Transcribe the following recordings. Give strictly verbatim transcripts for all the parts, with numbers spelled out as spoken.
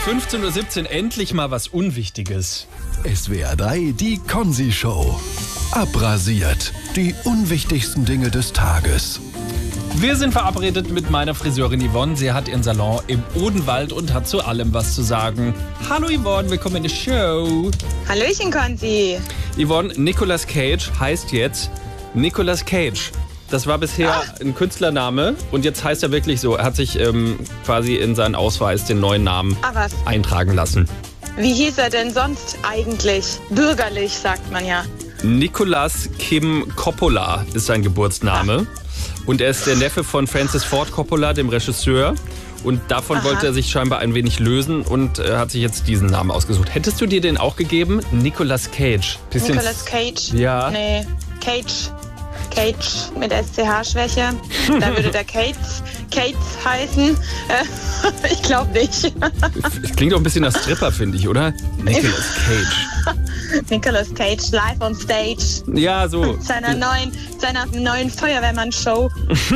fünfzehn Uhr siebzehn, endlich mal was Unwichtiges. S W R drei, die Konzi-Show. Abrasiert. Die unwichtigsten Dinge des Tages. Wir sind verabredet mit meiner Friseurin Yvonne. Sie hat ihren Salon im Odenwald und hat zu allem was zu sagen. Hallo Yvonne, willkommen in der Show. Hallöchen, Konzi. Yvonne, Nicolas Cage heißt jetzt Nicolas Cage. Das war bisher Ach. ein Künstlername und jetzt heißt er wirklich so. Er hat sich ähm, quasi in seinen Ausweis den neuen Namen Ach, was? eintragen lassen. Wie hieß er denn sonst eigentlich? Bürgerlich, sagt man ja. Nicolas Kim Coppola ist sein Geburtsname. Ach. Und er ist der Neffe von Francis Ford Coppola, dem Regisseur. Und davon Aha. wollte er sich scheinbar ein wenig lösen und äh, hat sich jetzt diesen Namen ausgesucht. Hättest du dir den auch gegeben? Nicolas Cage. Bisschen Nicolas Cage? Ja. Nee, Cage. Cage mit S C H-Schwäche. Da würde der Cates, Cates heißen. Äh, ich glaube nicht. Es klingt auch ein bisschen nach Stripper, finde ich, oder? Nicolas Cage. Nicolas Cage live on stage. Ja, so. Seiner neuen, seiner neuen Feuerwehrmann-Show.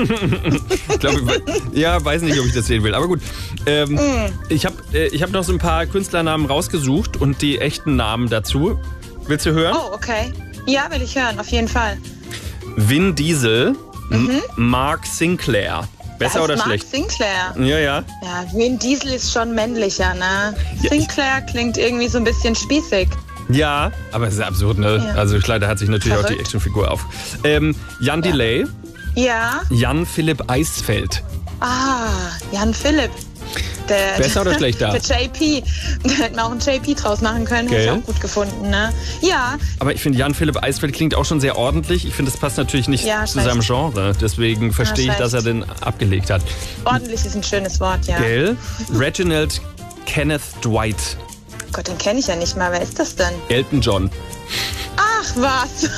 Ich glaube, ja, weiß nicht, ob ich das sehen will. Aber gut. Ähm, mm. Ich habe äh, ich hab noch so ein paar Künstlernamen rausgesucht und die echten Namen dazu. Willst du hören? Oh, okay. Ja, will ich hören, auf jeden Fall. Vin Diesel, mhm. Mark Sinclair. Besser oder Mark schlecht? Sinclair. Ja, ja. Ja, Vin Diesel ist schon männlicher, ne? Ja, Sinclair klingt irgendwie so ein bisschen spießig. Ja, aber es ist absurd, ne? Ja. Also klar, da hat sich natürlich Verrückt. auch die Actionfigur auf. Ähm, Jan ja. Delay. Ja. Jan Philipp Eisfeld. Ah, Jan Philipp. Der, Besser oder schlechter? Der J P. Da hätten wir auch einen J P draus machen können. Hätte ich auch gut gefunden, ne? Ja. Aber ich finde, Jan Philipp Eisfeld klingt auch schon sehr ordentlich. Ich finde, das passt natürlich nicht ja, zu seinem Genre. Deswegen verstehe ja, ich, dass er den abgelegt hat. Ordentlich ist ein schönes Wort, ja. Gell? Reginald Kenneth Dwight. Gott, den kenne ich ja nicht mal. Wer ist das denn? Elton John. Ach, was?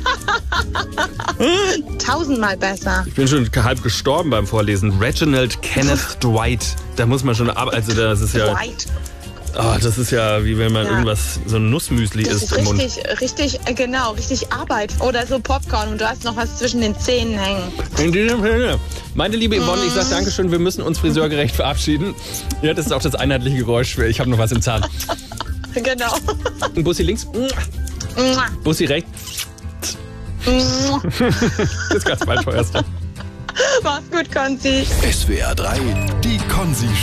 Tausendmal besser. Ich bin schon halb gestorben beim Vorlesen. Reginald Kenneth Dwight. Da muss man schon ab. Also, das ist ja. Dwight. Oh, das ist ja wie wenn man ja. irgendwas, so ein Nussmüsli das isst ist im Mund. Richtig, richtig, genau, richtig Arbeit. Oder so Popcorn und du hast noch was zwischen den Zähnen hängen. In diesem Sinne. Meine liebe Yvonne, mm. ich sag Dankeschön, wir müssen uns friseurgerecht verabschieden. Ja, das ist auch das einheitliche Geräusch. Ich habe noch was im Zahn. Genau. Ein Bussi links. Bussi rechts. Das ist ganz falsch, vorerst. Mach's gut, Konzi. S W R drei, die Konzi